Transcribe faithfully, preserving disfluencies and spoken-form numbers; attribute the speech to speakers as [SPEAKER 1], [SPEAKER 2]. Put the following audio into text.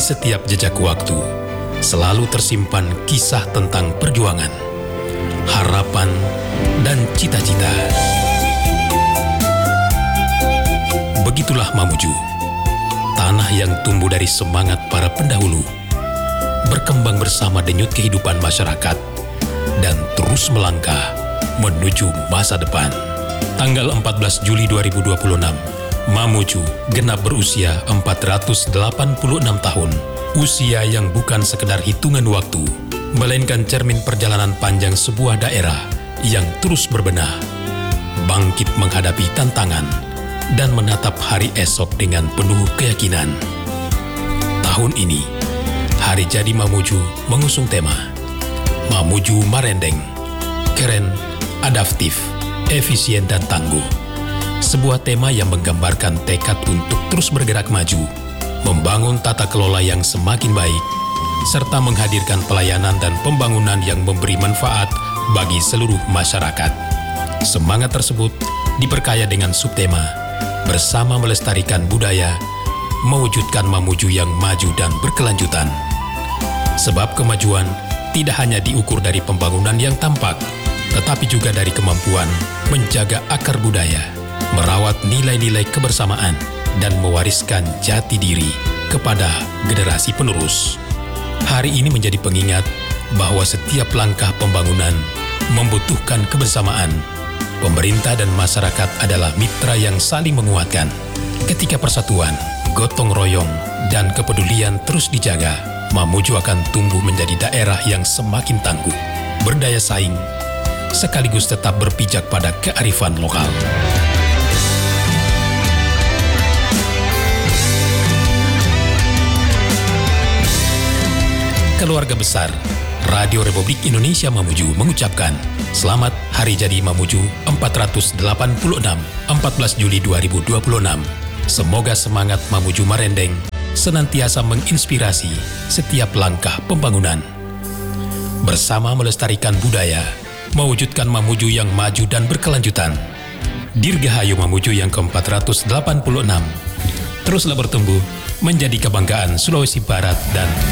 [SPEAKER 1] setiap jejak waktu, selalu tersimpan kisah tentang perjuangan, harapan, dan cita-cita. Begitulah Mamuju, tanah yang tumbuh dari semangat para pendahulu, berkembang bersama denyut kehidupan masyarakat, dan terus melangkah menuju masa depan. Tanggal empat belas Juli dua ribu dua puluh enam, Mamuju genap berusia empat ratus delapan puluh enam tahun. Usia yang bukan sekedar hitungan waktu, melainkan cermin perjalanan panjang sebuah daerah yang terus berbenah, bangkit menghadapi tantangan, dan menatap hari esok dengan penuh keyakinan. Tahun ini, Hari Jadi Mamuju mengusung tema Mamuju Marendeng, keren, adaptif, efisien, dan tangguh. Sebuah tema yang menggambarkan tekad untuk terus bergerak maju, membangun tata kelola yang semakin baik, serta menghadirkan pelayanan dan pembangunan yang memberi manfaat bagi seluruh masyarakat. Semangat tersebut diperkaya dengan subtema bersama melestarikan budaya, mewujudkan Mamuju yang maju dan berkelanjutan. Sebab kemajuan tidak hanya diukur dari pembangunan yang tampak, tetapi juga dari kemampuan menjaga akar budaya, merawat nilai-nilai kebersamaan, dan mewariskan jati diri kepada generasi penerus. Hari ini menjadi pengingat bahwa setiap langkah pembangunan membutuhkan kebersamaan. Pemerintah dan masyarakat adalah mitra yang saling menguatkan. Ketika persatuan, gotong royong, dan kepedulian terus dijaga, Mamuju akan tumbuh menjadi daerah yang semakin tangguh, berdaya saing, sekaligus tetap berpijak pada kearifan lokal. Keluarga besar Radio Republik Indonesia Mamuju mengucapkan Selamat Hari Jadi Mamuju empat ratus delapan puluh enam, empat belas Juli dua ribu dua puluh enam. Semoga semangat Mamuju Marendeng senantiasa menginspirasi setiap langkah pembangunan. Bersama melestarikan budaya, mewujudkan Mamuju yang maju dan berkelanjutan. Dirgahayu Mamuju yang ke empat ratus delapan puluh enam. Teruslah bertumbuh menjadi kebanggaan Sulawesi Barat dan